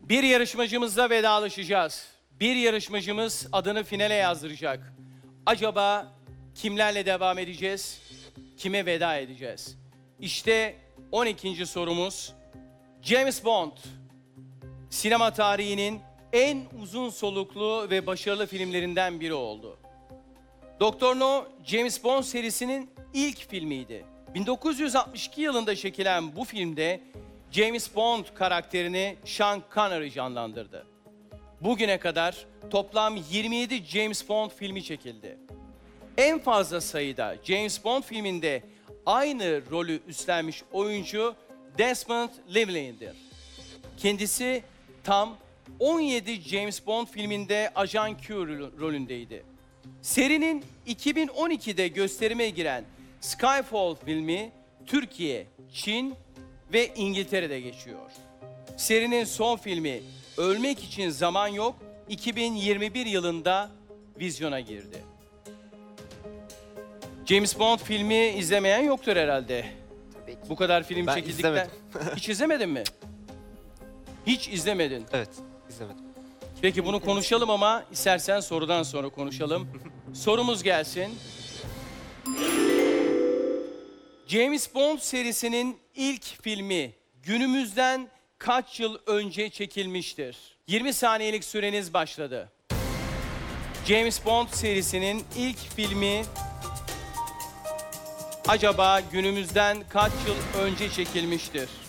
Bir yarışmacımızla vedalaşacağız. Bir yarışmacımız adını finale yazdıracak. Acaba kimlerle devam edeceğiz? Kime veda edeceğiz? İşte 12. sorumuz. James Bond, sinema tarihinin en uzun soluklu ve başarılı filmlerinden biri oldu. Doktor No, James Bond serisinin ilk filmiydi. 1962 yılında çekilen bu filmde James Bond karakterini Sean Connery canlandırdı. Bugüne kadar toplam 27 James Bond filmi çekildi. En fazla sayıda James Bond filminde aynı rolü üstlenmiş oyuncu Desmond Llewellyn'dir. Kendisi tam 17 James Bond filminde Ajan Q rolündeydi. Serinin 2012'de gösterime giren Skyfall filmi Türkiye, Çin ve İngiltere'de geçiyor. Serinin son filmi Ölmek İçin Zaman Yok 2021 yılında vizyona girdi. James Bond filmi izlemeyen yoktur herhalde. Tabii ki. Bu kadar film Ben çekildikten... izlemedim. Hiç izlemedin mi? Hiç izlemedin. Evet, izlemedim. Peki bunu konuşalım ama istersen sorudan sonra konuşalım. Sorumuz gelsin. James Bond serisinin ilk filmi günümüzden kaç yıl önce çekilmiştir? 20 saniyelik süreniz başladı. James Bond serisinin ilk filmi acaba günümüzden kaç yıl önce çekilmiştir?